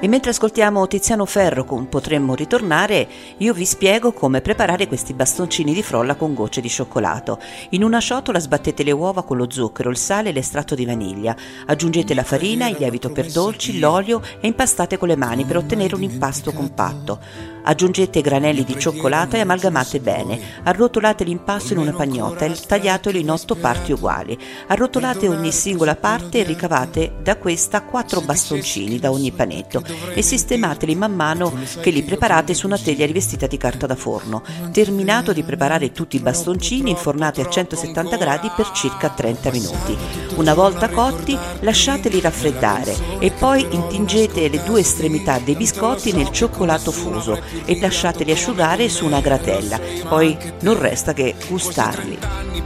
E mentre ascoltiamo Tiziano Ferro con Potremmo ritornare, io vi spiego come preparare questi bastoncini di frolla con gocce di cioccolato. In una ciotola sbattete le uova con lo zucchero, il sale e l'estratto di vaniglia. Aggiungete la farina, il lievito per dolci, l'olio e impastate con le mani per ottenere un impasto compatto. Aggiungete granelli di cioccolata e amalgamate bene. Arrotolate l'impasto in una pagnotta e tagliatelo in 8 parti uguali. Arrotolate ogni singola parte e ricavate da questa 4 bastoncini da ogni panetto e sistemateli man mano che li preparate su una teglia rivestita di carta da forno. Terminato di preparare tutti i bastoncini, infornate a 170 gradi per circa 30 minuti. Una volta cotti, lasciateli raffreddare e poi intingete le 2 estremità dei biscotti nel cioccolato fuso e lasciateli asciugare su una gratella, poi non resta che gustarli.